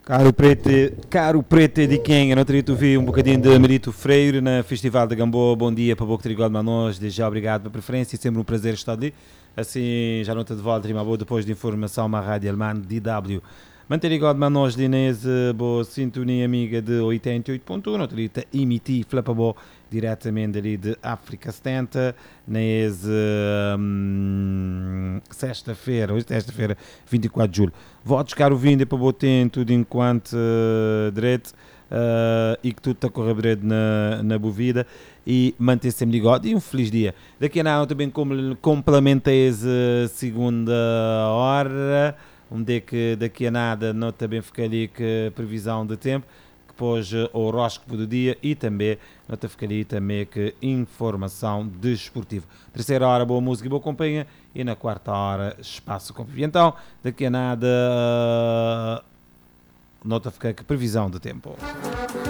Caro preto de quem? Eu não teria vi um bocadinho de Merito Freire na Festival de Gamboa. Bom dia para o Boco Trigol Manos. Desde já obrigado pela preferência e sempre um prazer estar ali. Assim, já não te de volta, boa depois de informação, uma rádio alemã DW. Manter igual de Manos Linese, boa sintonia amiga de 88.1. Não teria emitir flapa boa diretamente ali de África 70. Nesse sexta-feira, hoje é sexta-feira, 24 de julho. Votos caro vindo para botar tudo enquanto direito e que tudo está a correr direito na boa vida e manter-se sempre ligado e um feliz dia. Daqui a nada também complementei a segunda hora, onde é que daqui a nada não também fica ali que previsão de tempo, que depois o horóscopo do dia e também não te fica ali também que informação desportiva. Terceira hora boa música e boa companhia e na quarta hora espaço convívio. Então daqui a nada nota ficar que previsão de tempo.